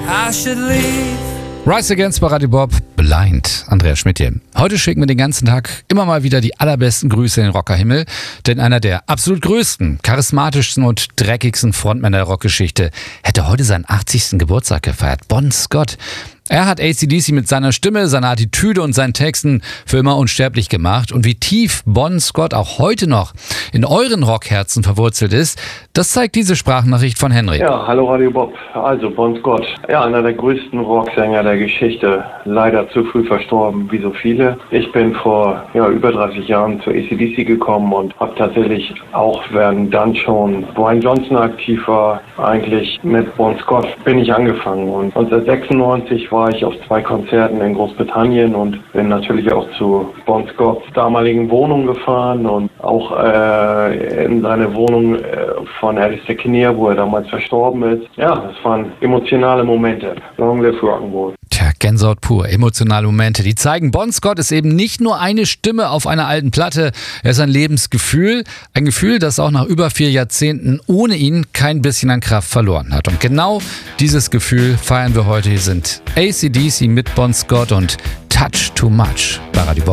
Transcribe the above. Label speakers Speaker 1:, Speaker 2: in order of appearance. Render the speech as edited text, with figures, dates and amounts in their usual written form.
Speaker 1: I should leave.
Speaker 2: Rise Against bei Radio Bob, Blind. Andreas Schmidt hier. Heute schicken wir den ganzen Tag immer mal wieder die allerbesten Grüße in den Rockerhimmel, denn einer der absolut größten, charismatischsten und dreckigsten Frontmänner der Rockgeschichte hätte heute seinen 80. Geburtstag gefeiert. Bon Scott. Er hat AC/DC mit seiner Stimme, seiner Attitüde und seinen Texten für immer unsterblich gemacht. Und wie tief Bon Scott auch heute noch in euren Rockherzen verwurzelt ist, das zeigt diese Sprachnachricht von Henrik.
Speaker 3: Ja, hallo Radio Bob. Also Bon Scott, ja, einer der größten Rocksänger der Geschichte. Leider zu früh verstorben, wie so viele. Ich bin vor über 30 Jahren zu AC/DC gekommen und habe tatsächlich auch, während dann schon Brian Johnson aktiv war, eigentlich mit Bon Scott bin ich angefangen. Und 1996 war ich auf 2 Konzerten in Großbritannien und bin natürlich auch zu Bon Scotts damaligen Wohnung gefahren und auch in seine Wohnung von Alistair Kinnear, wo er damals verstorben ist. Ja, das waren emotionale Momente. Long live Rock'n'Roll.
Speaker 2: Tja, Gänsehaut pur, emotionale Momente, die zeigen, Bon Scott ist eben nicht nur eine Stimme auf einer alten Platte, er ist ein Lebensgefühl, ein Gefühl, das auch nach über 4 Jahrzehnten ohne ihn kein bisschen an Kraft verloren hat. Und genau dieses Gefühl feiern wir heute. Hier sind AC/DC mit Bon Scott und Touch Too Much bei Radio Bob.